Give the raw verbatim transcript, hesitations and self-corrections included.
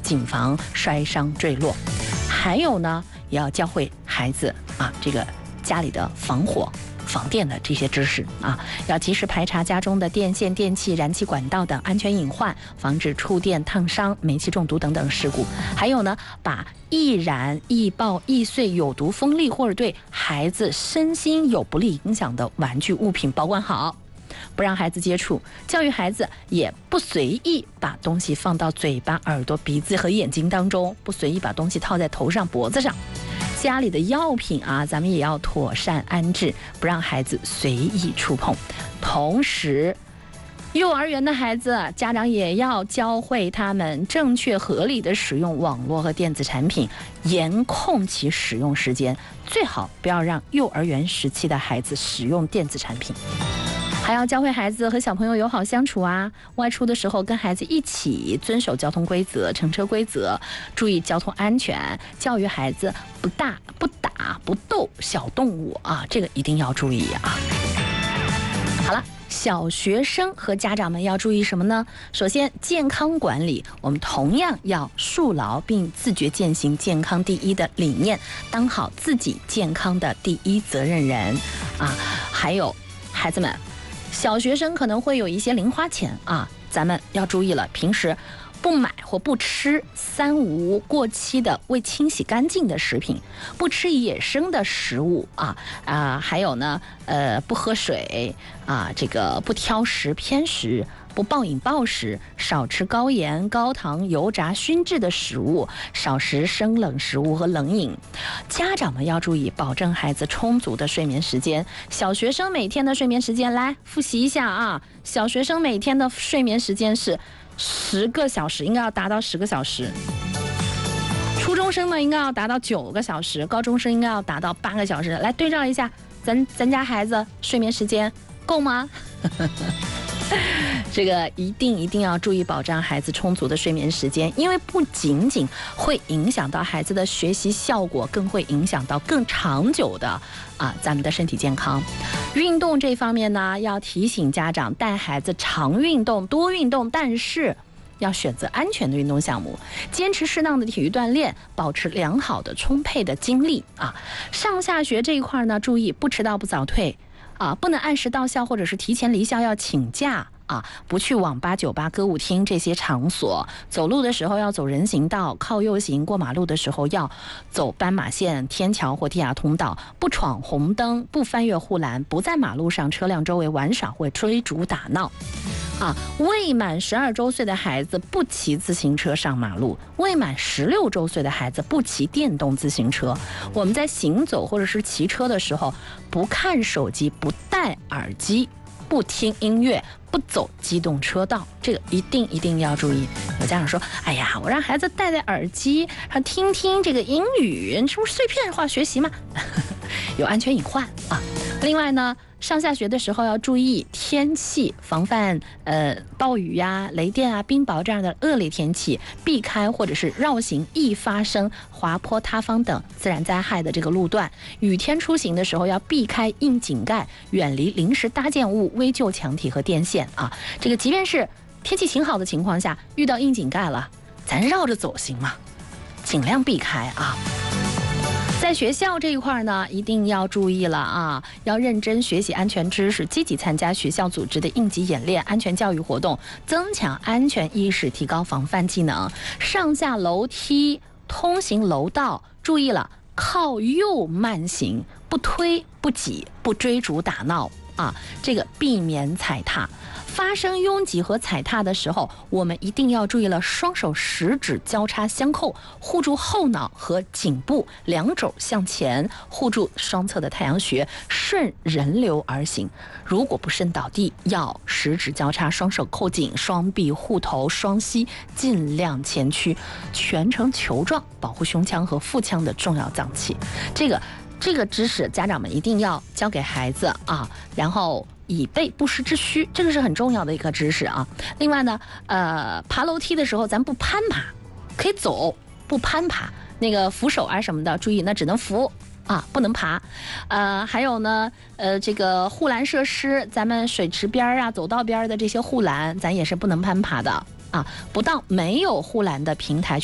谨防摔伤坠落。还有呢，也要教会孩子啊，这个家里的防火防电的这些知识啊，要及时排查家中的电线、电器、燃气管道等安全隐患，防止触电、烫伤、煤气中毒等等事故。还有呢，把易燃、易爆、易碎、有毒、锋利或者对孩子身心有不利影响的玩具物品保管好，不让孩子接触。教育孩子也不随意把东西放到嘴巴、耳朵、鼻子和眼睛当中，不随意把东西套在头上、脖子上。家里的药品啊，咱们也要妥善安置，不让孩子随意触碰。同时，幼儿园的孩子，家长也要教会他们正确合理的使用网络和电子产品，严控其使用时间，最好不要让幼儿园时期的孩子使用电子产品。还要教会孩子和小朋友友好相处啊，外出的时候跟孩子一起遵守交通规则、乘车规则，注意交通安全，教育孩子不打、不打、不逗小动物啊，这个一定要注意啊。好了，小学生和家长们要注意什么呢？首先，健康管理，我们同样要树牢并自觉践行健康第一的理念，当好自己健康的第一责任人啊。还有，孩子们。小学生可能会有一些零花钱啊，咱们要注意了，平时不买或不吃三无过期的未清洗干净的食品，不吃野生的食物啊啊，还有呢，呃，不喝水啊，这个不挑食偏食。不暴饮暴食，少吃高盐、高糖、油炸、熏制的食物，少食生冷食物和冷饮。家长们要注意，保证孩子充足的睡眠时间。小学生每天的睡眠时间，来复习一下啊！小学生每天的睡眠时间是十个小时，应该要达到十个小时。初中生呢，应该要达到九个小时；高中生应该要达到八个小时。来对照一下，咱咱家孩子睡眠时间够吗？这个一定一定要注意保障孩子充足的睡眠时间，因为不仅仅会影响到孩子的学习效果，更会影响到更长久的啊咱们的身体健康。运动这方面呢，要提醒家长带孩子常运动、多运动，但是要选择安全的运动项目，坚持适当的体育锻炼，保持良好的充沛的精力啊。上下学这一块呢，注意不迟到不早退啊，不能按时到校或者是提前离校要请假啊，不去网吧、酒吧、歌舞厅这些场所。走路的时候要走人行道，靠右行；过马路的时候要走斑马线、天桥或地下通道。不闯红灯，不翻越护栏，不在马路上车辆周围玩耍或追逐打闹。啊，未满十二周岁的孩子不骑自行车上马路，未满十六周岁的孩子不骑电动自行车。我们在行走或者是骑车的时候，不看手机，不戴耳机，不听音乐，不走机动车道，这个一定一定要注意。有家长说：“哎呀，我让孩子戴戴耳机，让听听这个英语，这不是碎片化学习吗？”有安全隐患啊。另外呢，上下学的时候要注意天气，防范呃暴雨呀、雷电啊、冰雹这样的恶劣天气，避开或者是绕行易发生滑坡、塌方等自然灾害的这个路段。雨天出行的时候要避开硬井盖，远离临时搭建物、危旧墙体和电线啊。这个即便是天气晴好的情况下，遇到硬井盖了，咱绕着走行吗？尽量避开啊。在学校这一块呢，一定要注意了啊！要认真学习安全知识，积极参加学校组织的应急演练、安全教育活动，增强安全意识，提高防范技能。上下楼梯、通行楼道，注意了，靠右慢行，不推、不挤、不追逐打闹啊！这个避免踩踏。发生拥挤和踩踏的时候，我们一定要注意了，双手食指交叉相扣，护住后脑和颈部，两肘向前，护住双侧的太阳穴，顺人流而行。如果不慎倒地，要食指交叉，双手扣紧，双臂护头，双膝尽量前屈，全程球状，保护胸腔和腹腔的重要脏器。这个这个知识，家长们一定要教给孩子啊，然后以备不时之需，这个是很重要的一个知识啊。另外呢，呃，爬楼梯的时候咱不攀爬，可以走，不攀爬。那个扶手啊什么的，注意，那只能扶啊，不能爬。呃，还有呢，呃，这个护栏设施，咱们水池边啊、走道边的这些护栏，咱也是不能攀爬的啊。不到没有护栏的平台